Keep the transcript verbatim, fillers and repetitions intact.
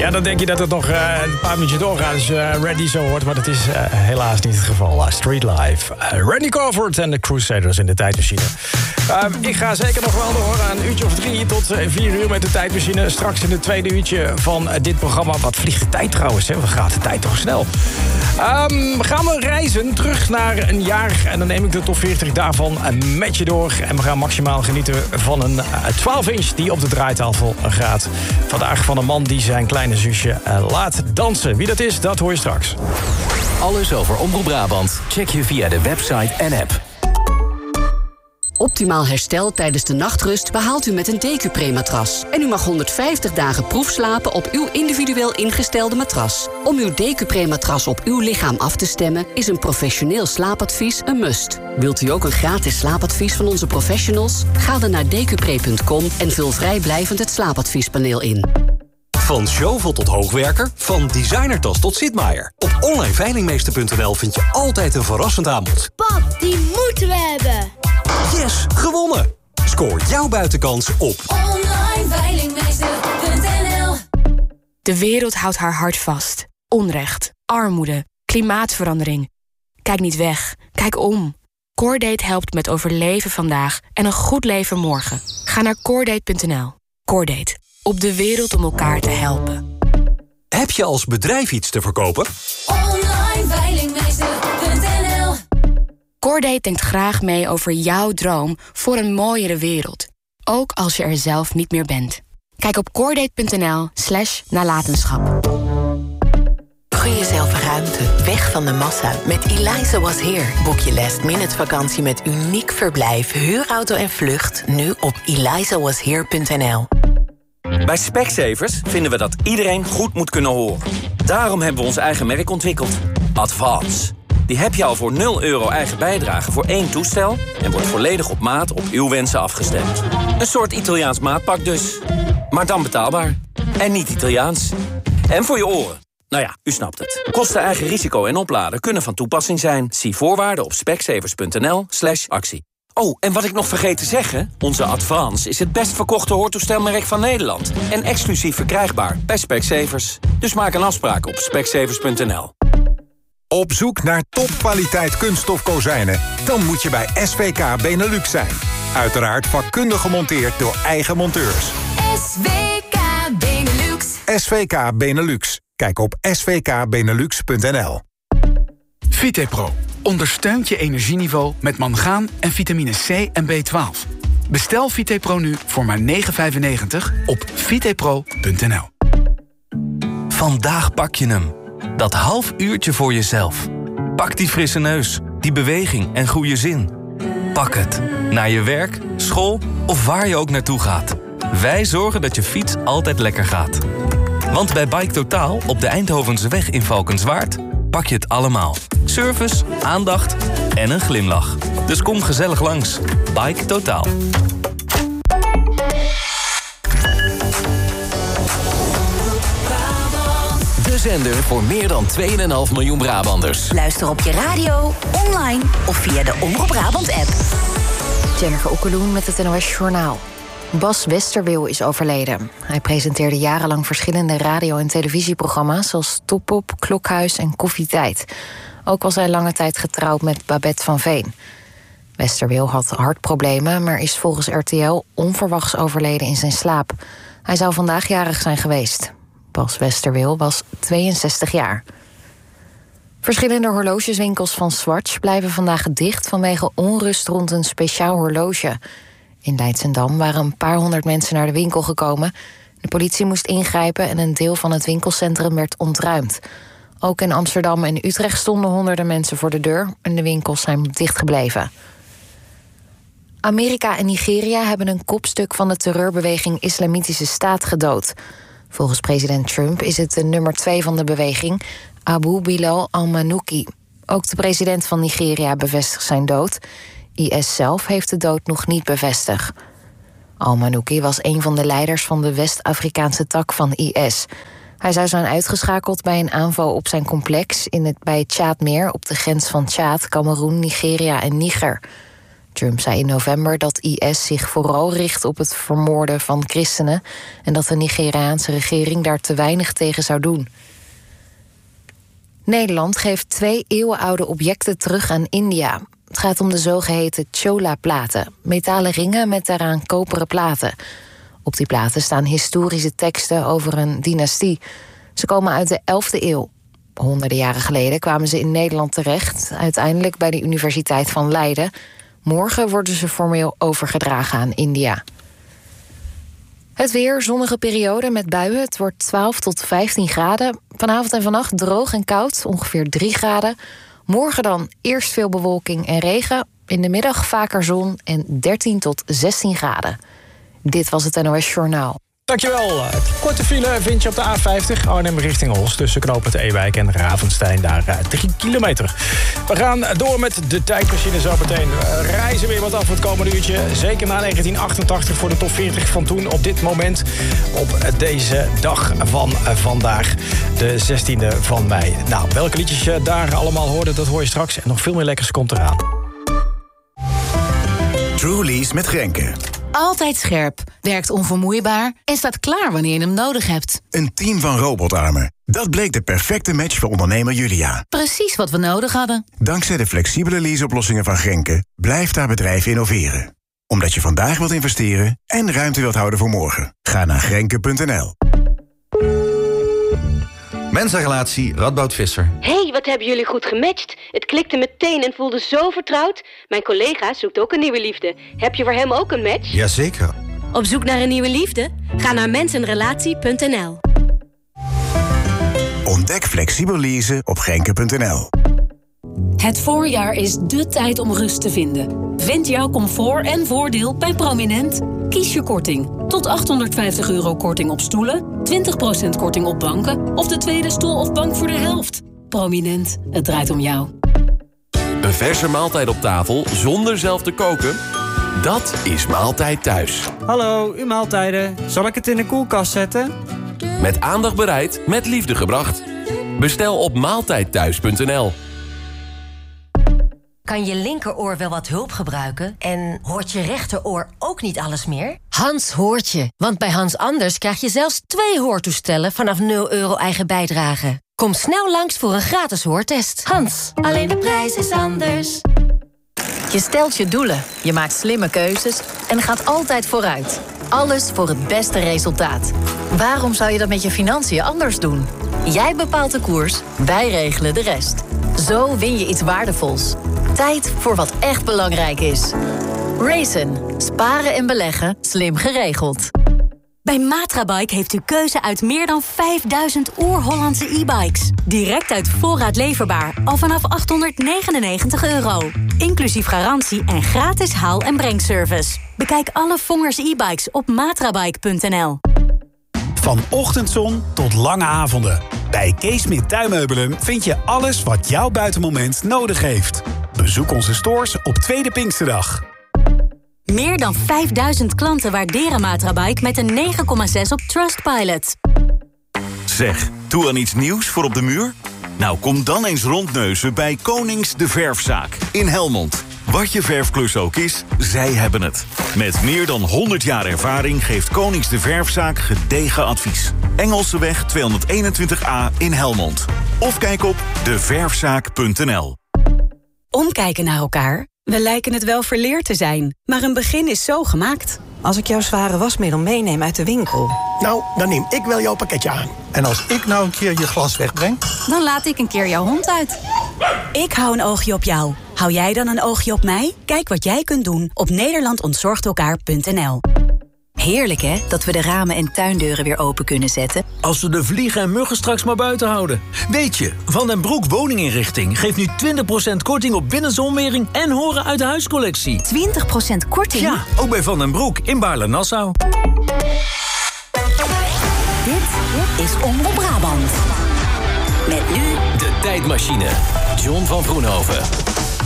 Ja, dan denk je dat het nog uh, een paar minuutjes doorgaat als je uh, Randy zo hoort. Maar dat is uh, helaas niet het geval. Uh, Street Life. Uh, Randy Crawford en de Crusaders in de tijdmachine. Uh, ik ga zeker nog wel door aan een uurtje of drie tot uh, vier uur met de tijdmachine. Straks in het tweede uurtje van uh, dit programma. Wat vliegt de tijd trouwens, hè? Wat gaat de tijd toch snel? Um, gaan we reizen terug naar een jaar. En dan neem ik de top veertig daarvan uh, met je door. En we gaan maximaal genieten van een uh, twaalf inch die op de draaitafel gaat. Vandaag van een man die zijn kleine zusje uh, laat dansen. Wie dat is, dat hoor je straks. Alles over Omroep Brabant check je via de website en app. Optimaal herstel tijdens de nachtrust behaalt u met een Decupre-matras. En u mag honderdvijftig dagen proefslapen op uw individueel ingestelde matras. Om uw Decupre-matras op uw lichaam af te stemmen is een professioneel slaapadvies een must. Wilt u ook een gratis slaapadvies van onze professionals? Ga dan naar decupre punt com en vul vrijblijvend het slaapadviespaneel in. Van Zjovel tot Hoogwerker, van designertas tot Sitmaier. Op online veilingmeester punt n l vind je altijd een verrassend aanbod. Pap, die moeten we hebben. Yes, gewonnen! Scoor jouw buitenkans op online veilingmeester punt n l. De wereld houdt haar hart vast. Onrecht, armoede, klimaatverandering. Kijk niet weg, kijk om. Coordate helpt met overleven vandaag en een goed leven morgen. Ga naar coordate punt n l. Coordate. Op de wereld om elkaar te helpen. Heb je als bedrijf iets te verkopen? online veilingmeester punt n l. Coordate denkt graag mee over jouw droom voor een mooiere wereld. Ook als je er zelf niet meer bent. Kijk op coordate punt n l slash nalatenschap. Gun jezelf ruimte, weg van de massa. Met Eliza Was Here boek je last minute vakantie met uniek verblijf, huurauto en vlucht. Nu op eliza was here punt n l. Bij Specsavers vinden we dat iedereen goed moet kunnen horen. Daarom hebben we ons eigen merk ontwikkeld. Advance. Die heb je al voor nul euro eigen bijdrage voor één toestel en wordt volledig op maat op uw wensen afgestemd. Een soort Italiaans maatpak dus. Maar dan betaalbaar. En niet Italiaans. En voor je oren. Nou ja, u snapt het. Kosten, eigen risico en opladen kunnen van toepassing zijn. Zie voorwaarden op specsavers punt n l slash actie. Oh, en wat ik nog vergeet te zeggen, onze Advance is het best verkochte hoortoestelmerk van Nederland. En exclusief verkrijgbaar bij Specsavers. Dus maak een afspraak op specsavers punt n l. Op zoek naar topkwaliteit kunststof kozijnen? Dan moet je bij S V K Benelux zijn. Uiteraard vakkundig gemonteerd door eigen monteurs. S V K Benelux. S V K Benelux. Kijk op s v k benelux punt n l. Vitepro ondersteunt je energieniveau met mangaan en vitamine C en B twaalf. Bestel Vitepro nu voor maar negen vijfennegentig op vitepro punt n l. Vandaag pak je hem. Dat half uurtje voor jezelf. Pak die frisse neus, die beweging en goede zin. Pak het. Naar je werk, school of waar je ook naartoe gaat. Wij zorgen dat je fiets altijd lekker gaat. Want bij Bike Totaal op de Eindhovense weg in Valkenswaard pak je het allemaal. Service, aandacht en een glimlach. Dus kom gezellig langs. Bike Totaal. De zender voor meer dan twee komma vijf miljoen Brabanders. Luister op je radio, online of via de Omroep Brabant app. Jennifer Okkeloen met het N O S Journaal. Bas Westerwil is overleden. Hij presenteerde jarenlang verschillende radio- en televisieprogramma's zoals Topop, Klokhuis en Koffietijd. Ook was hij lange tijd getrouwd met Babette van Veen. Westerwil had hartproblemen, maar is volgens R T L onverwachts overleden in zijn slaap. Hij zou vandaag jarig zijn geweest. Bas Westerwil was tweeënzestig jaar. Verschillende horlogeswinkels van Swatch blijven vandaag dicht vanwege onrust rond een speciaal horloge. In Leidschendam waren een paar honderd mensen naar de winkel gekomen. De politie moest ingrijpen en een deel van het winkelcentrum werd ontruimd. Ook in Amsterdam en Utrecht stonden honderden mensen voor de deur en de winkels zijn dichtgebleven. Amerika en Nigeria hebben een kopstuk van de terreurbeweging Islamitische Staat gedood. Volgens president Trump is het de nummer twee van de beweging, Abu Bilal al-Manouki. Ook de president van Nigeria bevestigt zijn dood. I S zelf heeft de dood nog niet bevestigd. Al-Manouki was een van de leiders van de West-Afrikaanse tak van I S. Hij zou zijn uitgeschakeld bij een aanval op zijn complex in het, bij het Tjaadmeer op de grens van Tjaad, Kameroen, Nigeria en Niger. Trump zei in november dat I S zich vooral richt op het vermoorden van christenen en dat de Nigeriaanse regering daar te weinig tegen zou doen. Nederland geeft twee eeuwenoude objecten terug aan India. Het gaat om de zogeheten chola-platen, metalen ringen met daaraan koperen platen. Op die platen staan historische teksten over een dynastie. Ze komen uit de elfde eeuw. Honderden jaren geleden kwamen ze in Nederland terecht, uiteindelijk bij de Universiteit van Leiden. Morgen worden ze formeel overgedragen aan India. Het weer, zonnige periode met buien. Het wordt twaalf tot vijftien graden. Vanavond en vannacht droog en koud, ongeveer drie graden. Morgen dan eerst veel bewolking en regen. In de middag vaker zon en dertien tot zestien graden. Dit was het N O S Journaal. Dankjewel. Korte file vind je op de A vijftig Arnhem richting Holst. Tussen knooppunt Ewijk en Ravenstein, daar drie kilometer. We gaan door met de tijdmachine zo meteen. We reizen weer wat af het komende uurtje. Zeker na negentien achtentachtig voor de top veertig van toen. Op dit moment, op deze dag van vandaag, de zestiende van mei. Nou, welke liedjes je daar allemaal hoorde, dat hoor je straks. En nog veel meer lekkers komt eraan. Truly's met Grenke. Altijd scherp, werkt onvermoeibaar en staat klaar wanneer je hem nodig hebt. Een team van robotarmen. Dat bleek de perfecte match voor ondernemer Julia. Precies wat we nodig hadden. Dankzij de flexibele leaseoplossingen van Grenke blijft haar bedrijf innoveren. Omdat je vandaag wilt investeren en ruimte wilt houden voor morgen. Ga naar grenke punt n l. Mensenrelatie, Radboud Visser. Hey, wat hebben jullie goed gematcht. Het klikte meteen en voelde zo vertrouwd. Mijn collega zoekt ook een nieuwe liefde. Heb je voor hem ook een match? Jazeker. Op zoek naar een nieuwe liefde? Ga naar mensenrelatie punt n l. Ontdek flexibel leasen op grenke punt n l. Het voorjaar is dé tijd om rust te vinden. Vind jouw comfort en voordeel bij Prominent. Kies je korting. Tot achthonderdvijftig euro korting op stoelen, twintig procent korting op banken of de tweede stoel of bank voor de helft. Prominent, het draait om jou. Een verse maaltijd op tafel zonder zelf te koken? Dat is Maaltijd Thuis. Hallo, uw maaltijden. Zal ik het in de koelkast zetten? Met aandacht bereid, met liefde gebracht. Bestel op maaltijdthuis punt n l. Kan je linkeroor wel wat hulp gebruiken? En hoort je rechteroor ook niet alles meer? Hans hoort je, want bij Hans Anders krijg je zelfs twee hoortoestellen vanaf nul euro eigen bijdrage. Kom snel langs voor een gratis hoortest. Hans, alleen de prijs is anders. Je stelt je doelen, je maakt slimme keuzes en gaat altijd vooruit. Alles voor het beste resultaat. Waarom zou je dat met je financiën anders doen? Jij bepaalt de koers, wij regelen de rest. Zo win je iets waardevols. Tijd voor wat echt belangrijk is. Raisin. Sparen en beleggen. Slim geregeld. Bij Matrabike heeft u keuze uit meer dan vijfduizend oer-Hollandse e-bikes. Direct uit voorraad leverbaar. Al vanaf achthonderdnegenennegentig euro. Inclusief garantie en gratis haal- en brengservice. Bekijk alle Vongers e-bikes op matrabike punt n l. Van ochtendzon tot lange avonden. Bij Kees Smit Tuinmeubelen vind je alles wat jouw buitenmoment nodig heeft. Bezoek onze stores op Tweede Pinksterdag. Meer dan vijfduizend klanten waarderen Matrabike met een negen komma zes op Trustpilot. Zeg, toe aan iets nieuws voor op de muur? Nou, kom dan eens rondneuzen bij Konings de Verfzaak in Helmond. Wat je verfklus ook is, zij hebben het. Met meer dan honderd jaar ervaring geeft Konings de Verfzaak gedegen advies. Engelseweg tweehonderdeenentwintig A in Helmond. Of kijk op de verfzaak punt n l. Omkijken naar elkaar. We lijken het wel verleerd te zijn, maar een begin is zo gemaakt. Als ik jouw zware wasmiddel meeneem uit de winkel... Nou, dan neem ik wel jouw pakketje aan. En als ik nou een keer je glas wegbreng... Dan laat ik een keer jouw hond uit. Ik hou een oogje op jou. Hou jij dan een oogje op mij? Kijk wat jij kunt doen op nederland ontzorgt elkaar punt n l. Heerlijk, hè, dat we de ramen en tuindeuren weer open kunnen zetten. Als we de vliegen en muggen straks maar buiten houden. Weet je, Van den Broek Woninginrichting geeft nu twintig procent korting op binnenzonwering en horen uit de huiscollectie. twintig procent korting? Ja, ook bij Van den Broek in Baarle-Nassau. Dit is Omroep Brabant. Met nu... De Tijdmachine. John van Vroenhoven.